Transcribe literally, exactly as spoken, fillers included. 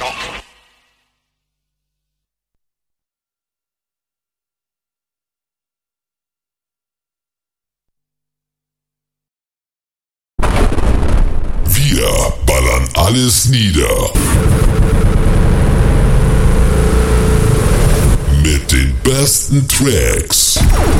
Wir ballern alles nieder. Mit den besten Tracks.